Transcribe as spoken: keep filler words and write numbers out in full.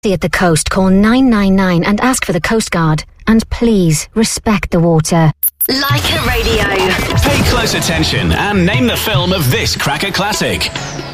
At the coast, call nine nine nine and ask for the Coast Guard. And please, respect the water. Like a Radio. Pay close attention and name the film of this cracker classic.